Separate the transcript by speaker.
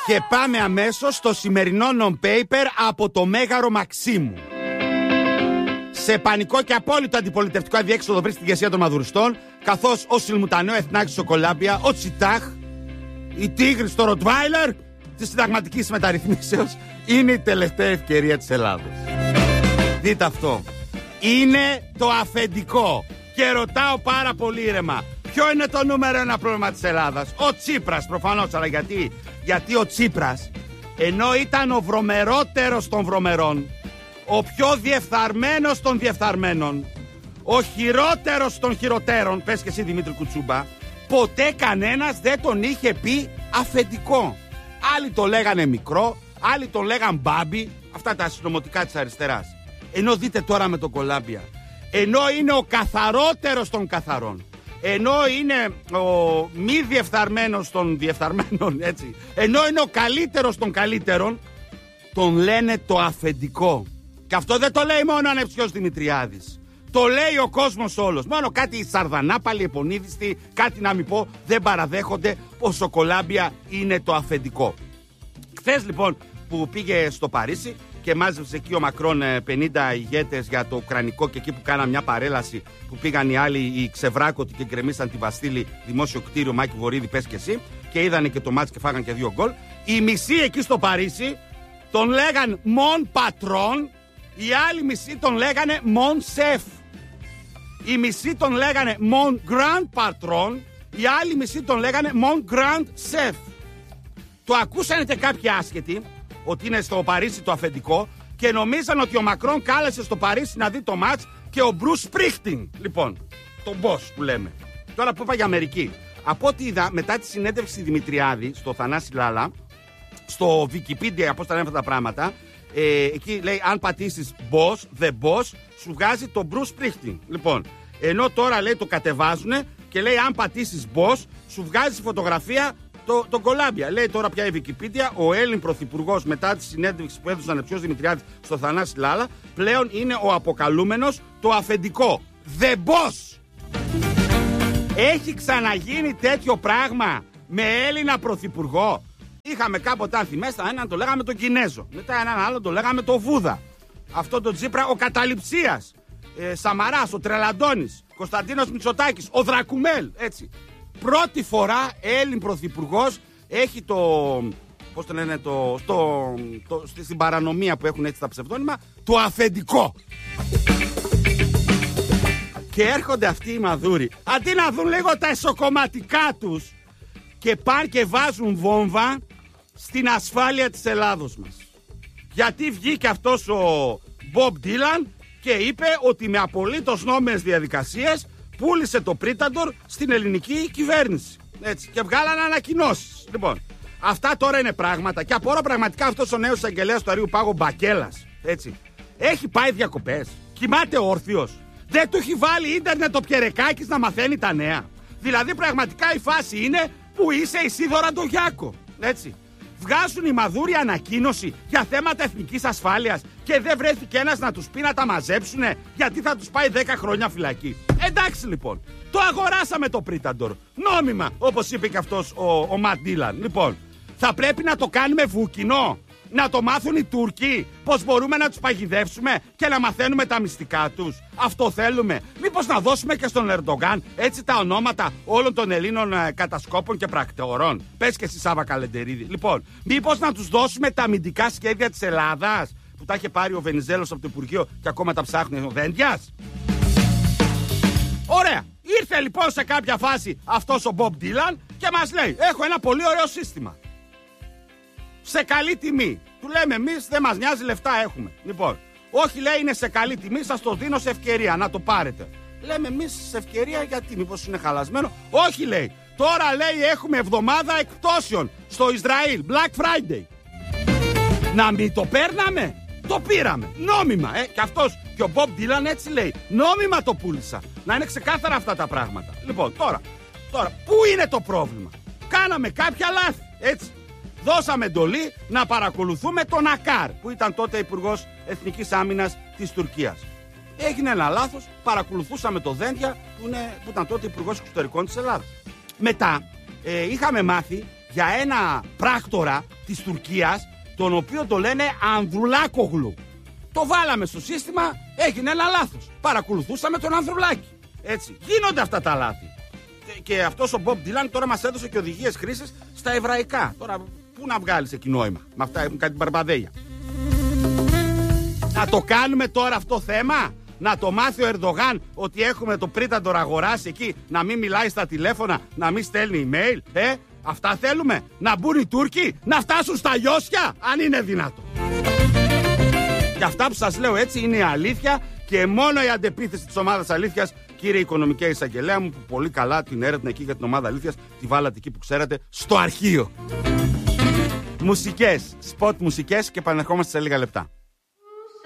Speaker 1: Και πάμε αμέσως στο σημερινό non-paper από το Μέγαρο Μαξίμου. Σε πανικό και απόλυτο αντιπολιτευτικό αδιέξοδο πριν στην ηγεσία των Μαδουριστών, καθώς ο Σιλμουτανέο Εθνάκης στο Κολάμπια, ο Τσιτάχ, η Τίγρη στο Ροτβάιλερ της συνταγματικής μεταρρυθμίσεως, είναι η τελευταία ευκαιρία της Ελλάδος. Δείτε αυτό. Είναι το αφεντικό. Και ρωτάω πάρα πολύ ήρεμα, ποιο είναι το νούμερο ένα πρόβλημα της Ελλάδας? Ο Τσίπρας προφανώς, αλλά γιατί ο Τσίπρας, ενώ ήταν ο βρωμερότερος των βρωμερών, ο πιο διεφθαρμένος των διεφθαρμένων, ο χειρότερος των χειροτέρων, πες και εσύ Δημήτρη Κουτσούμπα, ποτέ κανένας δεν τον είχε πει αφεντικό. Άλλοι το λέγανε μικρό, άλλοι τον λέγαν μπάμπι, αυτά τα συνωμοτικά της αριστεράς. Ενώ δείτε τώρα με τον Κολάμπια, ενώ είναι ο καθαρότερος των καθαρών, ενώ είναι ο μη διεφθαρμένος των διεφθαρμένων, έτσι, ενώ είναι ο καλύτερος των καλύτερων, τον λένε το αφεντικό. Και αυτό δεν το λέει μόνο ο Ανεψιός Δημητριάδης. Το λέει ο κόσμος όλος. Μόνο κάτι οι Σαρδανάπαλοι, επονίδιστοι, κάτι να μην πω, δεν παραδέχονται πως ο Κολάμπια είναι το αφεντικό. Χθες λοιπόν που πήγε στο Παρίσι και μάζεψε εκεί ο Μακρόν 50 ηγέτες για το Ουκρανικό, και εκεί που κάναν μια παρέλαση που πήγαν οι άλλοι οι ξεβράκωτοι και γκρεμίσαν τη Βαστίλη, δημόσιο κτίριο, Μάκη Βορίδη, πες και εσύ, και είδανε και το μάτς και φάγαν και 2 γκολ. Οι μισοί εκεί στο Παρίσι τον λέγαν Mon Patron, οι άλλοι μισοί τον λέγανε Mon Chef. Οι μισοί τον λέγανε Mon Grand Patron, οι άλλοι μισοί τον λέγανε Mon Grand Chef. Το ακούσανε και κάποιοι άσχετοι ότι είναι στο Παρίσι το αφεντικό και νομίζαν ότι ο Μακρόν κάλεσε στο Παρίσι να δει το μάτς και ο Μπρους Σπρίχτιν, λοιπόν, τον boss που λέμε. Τώρα που είπα για Αμερική, από ό,τι είδα μετά τη συνέντευξη Δημητριάδη στο Θανάση Λάλα, στο Wikipedia, πώς τα λένε αυτά τα πράγματα, εκεί λέει αν πατήσεις boss, the boss, σου βγάζει το Μπρους Σπρίχτιν. Λοιπόν, ενώ τώρα λέει το κατεβάζουνε και λέει αν πατήσεις boss, σου βγάζει φωτογραφία τον Κολάμπια. Λέει τώρα πια η Wikipedia, ο Έλλην πρωθυπουργός μετά τη συνέντευξη που έδωσε ο Ανεψιός Δημητριάδης στο Θανάση Λάλα, πλέον είναι ο αποκαλούμενος το αφεντικό. The boss! Έχει ξαναγίνει τέτοιο πράγμα με Έλληνα πρωθυπουργό? Είχαμε κάποτε, αν θυμέστε, έναν το λέγαμε τον Κινέζο, μετά έναν άλλο το λέγαμε το Βούδα, αυτό το Τσίπρα ο Καταληψίας, Σαμαράς, ο Τρελαντώνης, Κωνσταντίνος Μητσοτάκης, ο Δρακουμέλ, έτσι. Πρώτη φορά Έλλην πρωθυπουργός έχει το, πώς το λένε, στην παρανομία που έχουν έτσι τα ψευδόνυμα, το αφεντικό. Και έρχονται αυτοί οι μαδούροι, αντί να δουν λίγο τα εσωκομματικά τους, και πάνε και βάζουν βόμβα στην ασφάλεια της Ελλάδος μας. Γιατί βγήκε αυτός ο Μπομπ Ντίλαν και είπε ότι με απολύτως νόμιμες διαδικασίες πούλησε το Πρίταντορ στην ελληνική κυβέρνηση. Έτσι. Και βγάλανε ανακοινώσεις. Λοιπόν, αυτά τώρα είναι πράγματα. Και απορώ πραγματικά αυτός ο νέος εισαγγελέας του Αρείου Πάγου, Μπακέλας, έτσι, έχει πάει διακοπές? Κοιμάται όρθιος? Δεν του έχει βάλει ίντερνετ ο Πιερεκάκης να μαθαίνει τα νέα? Δηλαδή πραγματικά η φάση είναι που είσαι Ισίδωρα Ντογιάκο. Έτσι. Βγάζουν οι μαδούροι ανακοίνωση για θέματα εθνικής ασφάλειας και δεν βρέθηκε ένας να τους πει να τα μαζέψουνε, γιατί θα τους πάει 10 χρόνια φυλακή. Εντάξει λοιπόν, το αγοράσαμε το Πρίταντορ νόμιμα, όπως είπε και αυτός ο Ματ Ντίλαν. Λοιπόν, θα πρέπει να το κάνουμε βούκινο, να το μάθουν οι Τούρκοι πως μπορούμε να τους παγιδεύσουμε και να μαθαίνουμε τα μυστικά τους? Αυτό θέλουμε? Μήπως να δώσουμε και στον Ερντογκάν έτσι τα ονόματα όλων των Ελλήνων κατασκόπων και πρακτορών? Πες και εσύ, Σάβα Καλεντερίδη. Λοιπόν, μήπως να τους δώσουμε τα αμυντικά σχέδια της Ελλάδας που τα είχε πάρει ο Βενιζέλος από το Υπουργείο και ακόμα τα ψάχνει ο Δέντιας? Ωραία. Ήρθε λοιπόν σε κάποια φάση αυτός ο Μπομπ Ντίλαν και μας λέει, έχω ένα πολύ ωραίο σύστημα σε καλή τιμή. Του λέμε εμείς, δεν μας νοιάζει, λεφτά έχουμε. Λοιπόν, όχι, λέει, είναι σε καλή τιμή, σας το δίνω σε ευκαιρία να το πάρετε. Λέμε εμείς, σε ευκαιρία γιατί? Μήπως είναι χαλασμένο? Όχι, λέει, τώρα, λέει, έχουμε εβδομάδα εκπτώσεων στο Ισραήλ, Black Friday. Να μην το παίρναμε? Το πήραμε, νόμιμα, και αυτός και ο Μπομπ Ντίλαν έτσι λέει, νόμιμα το πούλησα. Να είναι ξεκάθαρα αυτά τα πράγματα. Λοιπόν, τώρα, πού είναι το πρόβλημα? Κάναμε κάποια λάθη, έτσι. Δώσαμε εντολή να παρακολουθούμε τον Ακάρ, που ήταν τότε Υπουργός Εθνικής Άμυνας της Τουρκίας. Έγινε ένα λάθος, παρακολουθούσαμε το Δέντια, που ήταν τότε Υπουργός Εξωτερικών της Ελλάδας. Μετά είχαμε μάθει για ένα πράκτορα της Τουρκίας, τον οποίο το λένε Ανδρουλάκογλου. Το βάλαμε στο σύστημα, έγινε ένα λάθος. Παρακολουθούσαμε τον Ανδρουλάκη. Έτσι, γίνονται αυτά τα λάθη. Και αυτός ο Μπομπ Ντίλαν τώρα μας έδωσε και οδηγίες χρήσης στα εβραϊκά. Τώρα, πού να βγάλεις εκεί νόημα? Με αυτά έχουν κάτι μπαρμπαδέλια. Να το κάνουμε τώρα αυτό θέμα? Να το μάθει ο Ερντογάν ότι έχουμε το πρίταντορ αγοράσει εκεί, να μην μιλάει στα τηλέφωνα, να μην στέλνει email? Αυτά θέλουμε? Να μπουν οι Τούρκοι, να φτάσουν στα λιώσια, αν είναι δυνατό? Και αυτά που σας λέω έτσι είναι η αλήθεια και μόνο η αντεπίθεση της ομάδας αλήθειας, κύριε Οικονομικέ Εισαγγελέα μου, που πολύ καλά την έρευνα εκεί για την ομάδα αλήθειας τη βάλατε εκεί που ξέρετε, στο αρχείο. Μουσικές, σποτ μουσικές και επανερχόμαστε σε λίγα λεπτά.